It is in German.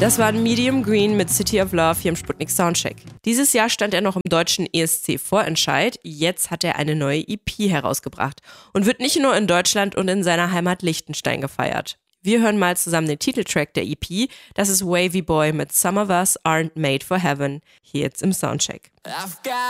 Das war Medium Green mit City of Love hier im Sputnik Soundcheck. Dieses Jahr stand er noch im deutschen ESC-Vorentscheid. Jetzt hat er eine neue EP herausgebracht und wird nicht nur in Deutschland und in seiner Heimat Liechtenstein gefeiert. Wir hören mal zusammen den Titeltrack der EP. Das ist Wavy Boy mit Some of Us Aren't Made for Heaven. Hier jetzt im Soundcheck.